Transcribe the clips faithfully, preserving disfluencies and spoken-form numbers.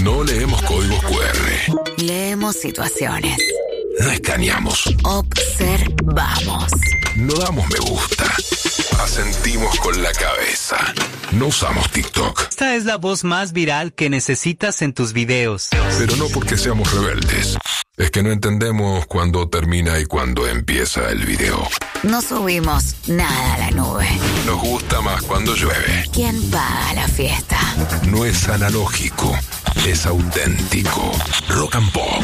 No leemos códigos cu erre. Leemos situaciones. No escaneamos. Observamos. No damos me gusta. Asentimos con la cabeza. No usamos TikTok. Esta es la voz más viral que necesitas en tus videos. Pero no porque seamos rebeldes. Es que no entendemos cuándo termina y cuándo empieza el video. No subimos nada a la nube. Nos gusta más cuando llueve. ¿Quién paga la fiesta? No es analógico, es auténtico. Rock and Pop.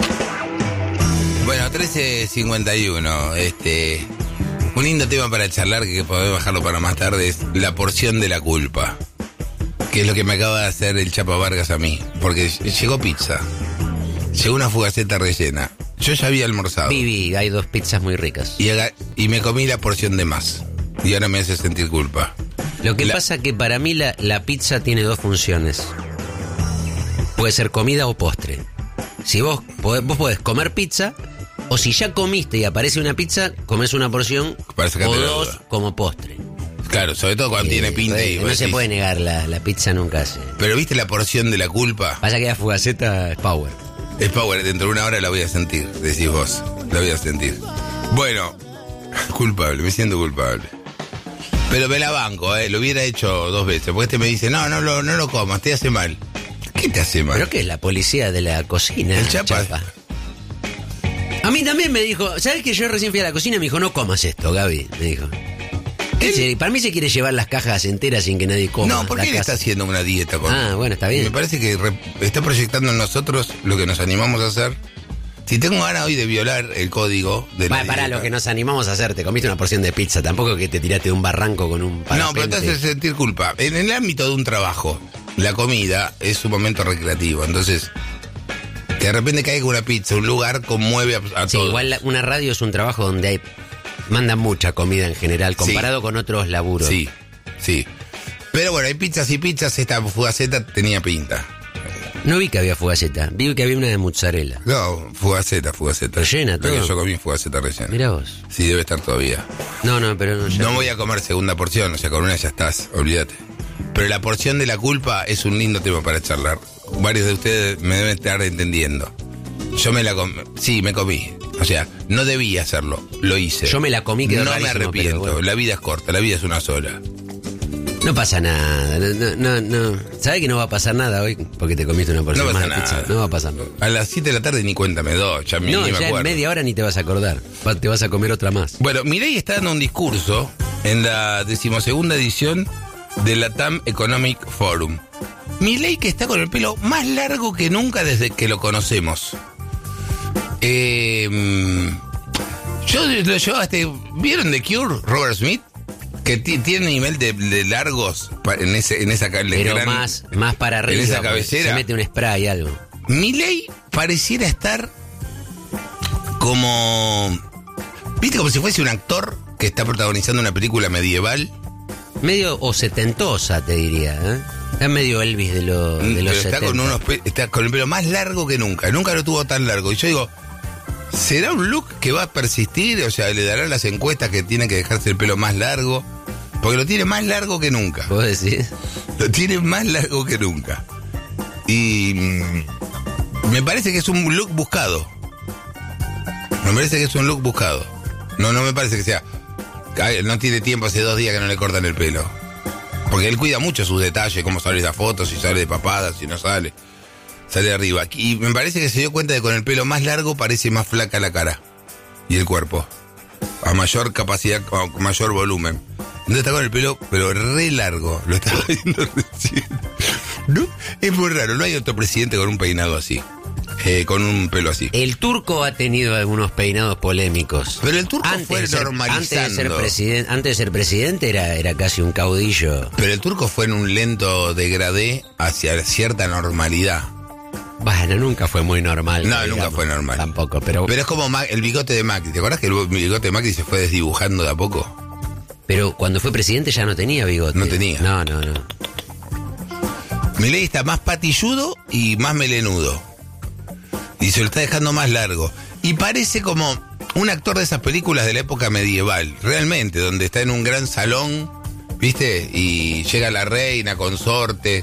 Bueno, trece cincuenta y uno, este... un lindo tema para charlar, que podemos bajarlo para más tarde, es la porción de la culpa. Que es lo que me acaba de hacer el Chapa Vargas a mí. Porque llegó pizza. Llegó una fugaceta rellena. Yo ya había almorzado. Vivi, hay dos pizzas muy ricas. Y, haga, y me comí la porción de más. Y ahora me hace sentir culpa. Lo que la... pasa que para mí la, la pizza tiene dos funciones. Puede ser comida o postre. Si vos podés, vos podés comer pizza, o si ya comiste y aparece una pizza, comés una porción o dos como postre. Claro, sobre todo cuando eh, tiene pinta y... No se decís, puede negar, la, la pizza nunca se... Pero ¿viste la porción de la culpa? Pasa que la fugaceta es power. Es power, dentro de una hora la voy a sentir, decís vos. La voy a sentir. Bueno, culpable, me siento culpable. Pero me la banco, eh, lo hubiera hecho dos veces. Porque este me dice, no, no lo, no lo comas, te hace mal. ¿Qué te hace mal? ¿Pero qué es la policía de la cocina? El Chapa. Chapa. A mí también me dijo, ¿sabes que yo recién fui a la cocina y me dijo, no comas esto, Gaby? Me dijo. ¿Qué? Para mí se quiere llevar las cajas enteras sin que nadie coma. No, porque él casa. está haciendo una dieta con... Ah, bueno, está bien. Me parece que re... está proyectando en nosotros lo que nos animamos a hacer. Si tengo ganas hoy de violar el código de la para lo que nos animamos a hacer, te comiste una porción de pizza, tampoco que te tiraste de un barranco con un parapente. No, pero te hace sentir culpa. En el ámbito de un trabajo, la comida es un momento recreativo, entonces... que de repente caiga una pizza, un lugar conmueve a, a sí, todo. Igual la, una radio es un trabajo donde hay mandan mucha comida en general, comparado sí. con otros laburos. Sí, sí. Pero bueno, hay pizzas y pizzas, esta fugaceta tenía pinta. No vi que había fugaceta, vi que había una de mozzarella. No, fugaceta, fugaceta. ¿Rellena todo? Yo comí fugaceta rellena. Mirá vos. Sí, debe estar todavía. No, no, pero no ya. No voy a comer segunda porción, o sea, con una ya estás, olvídate. Pero la porción de la culpa es un lindo tema para charlar. Varios de ustedes me deben estar entendiendo. Yo me la comí, sí, me comí. O sea, no debía hacerlo, lo hice. Yo me la comí, quedó No me arrepiento, bueno. La vida es corta, la vida es una sola. No pasa nada, no, no, no. ¿Sabes que no va a pasar nada hoy? Porque te comiste una porción no más pasa de pizza. nada. No va a pasar nada. A las siete de la tarde ni cuenta me doy, ya, no, ni me ya acuerdo. en media hora ni te vas a acordar, te vas a comer otra más. Bueno, Milei está dando un discurso en la decimosegunda edición de la T A M Economic Forum. Milei que está con el pelo más largo que nunca desde que lo conocemos. Eh, yo lo llevaba este... ¿Vieron The Cure, Robert Smith? Que t- tiene nivel de, de largos en, ese, en esa Pero gran, más, más para arriba. en esa cabecera. Se mete un spray y algo. Milei pareciera estar como... ¿Viste? Como si fuese un actor que está protagonizando una película medieval. Medio o setentosa, te diría, ¿eh? Es medio Elvis de, lo, de Pero los está setenta. con, unos pe- está con el pelo más largo que nunca. Nunca lo tuvo tan largo. Y yo digo, ¿será un look que va a persistir? O sea, ¿le darán las encuestas que tiene que dejarse el pelo más largo? Porque lo tiene más largo que nunca. ¿Vos decís? Lo tiene más largo que nunca. Y mmm, me parece que es un look buscado. Me parece que es un look buscado. No, no me parece que sea... Ay, no tiene tiempo, hace dos días que no le cortan el pelo. Porque él cuida mucho sus detalles, cómo sale la foto, si sale de papada, si no sale. Sale de arriba. Y me parece que se dio cuenta de que con el pelo más largo parece más flaca la cara. Y el cuerpo. A mayor capacidad, a mayor volumen. Entonces está con el pelo, pero re largo. Lo estaba viendo recién. ¿No? Es muy raro, no hay otro presidente con un peinado así. Eh, con un pelo así. El turco ha tenido algunos peinados polémicos. Pero el turco antes fue de ser, normalizando. Antes de ser presidente, antes de ser presidente era, era casi un caudillo. Pero el turco fue en un lento degradé hacia cierta normalidad. Bueno, nunca fue muy normal. No, digamos, nunca fue normal. Tampoco, pero... Pero es como Ma- el bigote de Macri. ¿Te acordás que el bigote de Macri se fue desdibujando de a poco? Pero cuando fue presidente ya no tenía bigote. No tenía. No, no, no. Milei está más patilludo y más melenudo. Y se lo está dejando más largo. Y parece como un actor de esas películas de la época medieval. Realmente, donde está en un gran salón, ¿viste? Y llega la reina, consorte,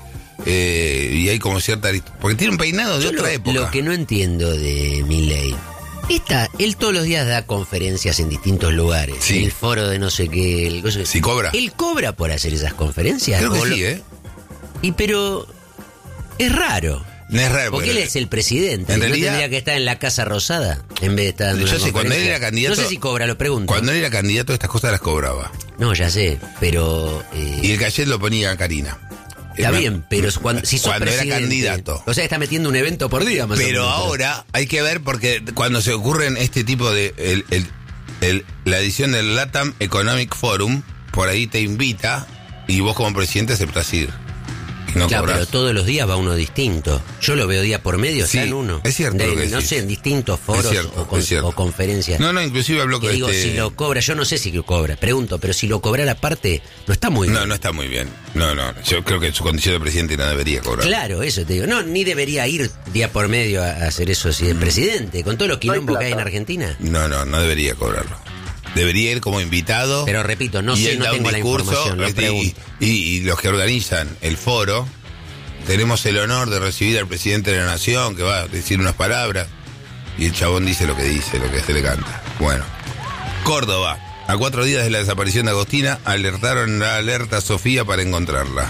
eh, y hay como cierta... Porque tiene un peinado de Yo otra lo, época. Lo que no entiendo de Milei. Esta, él todos los días da conferencias en distintos lugares. Sí. El foro de no sé qué. El, cosa- Sí, cobra. ¿Él cobra por hacer esas conferencias? Creo que ¿O lo- sí, ¿eh? Y pero es raro. No es raro. Porque él es el presidente. En ¿No realidad- tendría que estar en la Casa Rosada en vez de estar dando Yo una sé, cuando él conferencia? era candidato- No sé si cobra, lo pregunto. Cuando él era candidato, estas cosas las cobraba. No, ya sé, pero... eh, Y el cachet lo ponía a Karina. Está Eh, bien, pero es cuando, si sos cuando era presidente, candidato. O sea, está metiendo un evento por día, más o Pero menos. ahora hay que ver porque cuando se ocurren este tipo de... El, el- el- la edición del LATAM Economic Forum, por ahí te invita y vos como presidente aceptás ir. Y no Claro, cobrás. pero todos los días va uno distinto. Yo lo veo día por medio, Sí, está en uno. es cierto De- lo que no decís. sé, en distintos foros Es cierto, o, con- es cierto. o conferencias. No, no, inclusive habló que con digo, este... si lo cobra, yo no sé si lo cobra, pregunto, pero si lo cobrara aparte, no está muy No, bien. no está muy bien. No, no, yo creo que en su condición de presidente no debería cobrar. Claro, eso te digo. No, ni debería ir día por medio a, a hacer eso si es presidente, con todos los quilombos que hay en Argentina. No, no, no debería cobrarlo. Debería ir como invitado. Pero repito, no y sé, él no da un tengo la discurso, información, lo este, y, pregunto. y- y los que organizan el foro, tenemos el honor de recibir al presidente de la nación que va a decir unas palabras y el chabón dice lo que dice, lo que se le canta. Bueno, Córdoba. A cuatro días de la desaparición de Agostina, alertaron la alerta Sofía para encontrarla.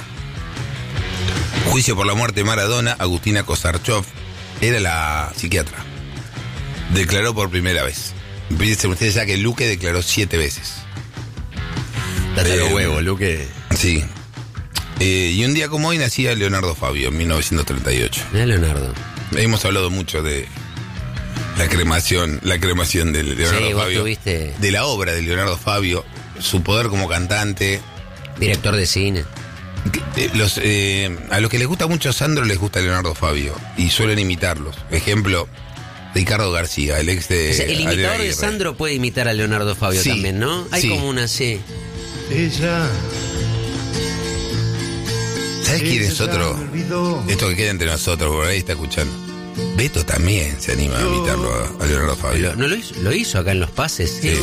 Juicio por la muerte de Maradona, Agustina Kosarchov era la psiquiatra. Declaró por primera vez. Piensen ustedes ya que Luque declaró siete veces. Date Eh, los huevos, Luque. Sí. Eh, y un día como hoy nacía Leonardo Fabio, en mil novecientos treinta y ocho. Mirá, Leonardo. Hemos hablado mucho de la cremación, la cremación de Leonardo Sí, vos Fabio. tuviste- De la obra de Leonardo Fabio, su poder como cantante. Director de cine. Eh, Los, eh, a los que les gusta mucho Sandro les gusta Leonardo Fabio y suelen imitarlos. Ejemplo, Ricardo García, el ex de... O sea, el Adrián imitador de Aguirre. Sandro puede imitar a Leonardo Fabio Sí, también, ¿no? Hay sí. como una C. Ella. ¿Sabes quién ella es otro? ya me olvidó. Esto que queda entre nosotros, por ahí está escuchando. Beto también se anima a imitarlo a, a Leonardo Fabio. Lo, ¿No lo hizo? ¿Lo hizo acá en Los Pases? Sí.